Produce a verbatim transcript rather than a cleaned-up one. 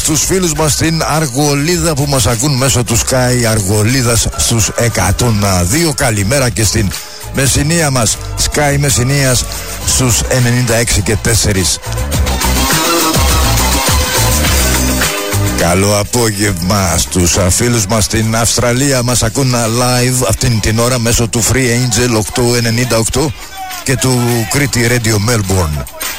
στους φίλους μας στην Αργολίδα που μας ακούν μέσω του Sky Αργολίδας στους εκατόν δύο. Καλημέρα και στην Μεσσηνία μας, Sky Μεσσηνίας στους ενενήντα έξι και τέσσερα. Καλό απόγευμα στους φίλους μας στην Αυστραλία. Μας ακούν live αυτήν την ώρα μέσω του Free Angel οκτακόσια ενενήντα οκτώ και του Κρήτη Radio Melbourne.